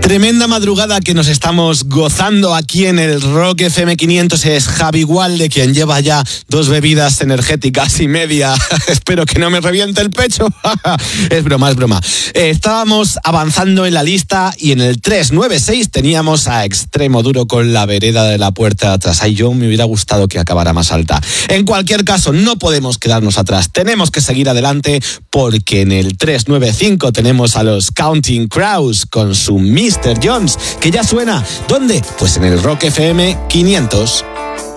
Tremenda madrugada que nos estamos gozando aquí en el Rock FM 500. Es Javi Walde quien lleva ya 2 bebidas energéticas y media. Espero que no me reviente el pecho. Es broma. Estábamos avanzando en la lista y en el 396 teníamos a Extremo Duro con La vereda de la puerta de atrás. Ay, yo me hubiera gustado que acabara más alta. En cualquier caso, no podemos quedarnos atrás. Tenemos que seguir adelante porque en el 395 tenemos a los Counting Crows con su Mr. Jones, que ya suena. ¿Dónde? Pues en el Rock FM 500.